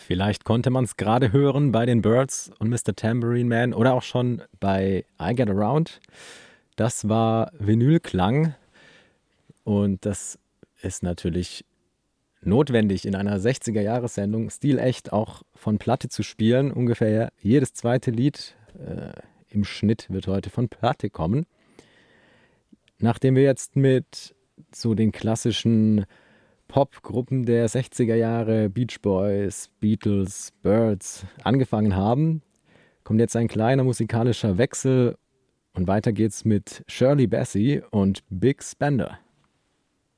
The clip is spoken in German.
Vielleicht konnte man es gerade hören bei den Byrds und Mr. Tambourine Man oder auch schon bei I Get Around. Das war Vinylklang und das ist natürlich notwendig in einer 60er-Jahres-Sendung, stilecht auch von Platte zu spielen. Ungefähr jedes zweite Lied im Schnitt wird heute von Platte kommen. Nachdem wir jetzt mit so den klassischen Popgruppen der 60er Jahre, Beach Boys, Beatles, Byrds, angefangen haben, kommt jetzt ein kleiner musikalischer Wechsel und weiter geht's mit Shirley Bassey und Big Spender.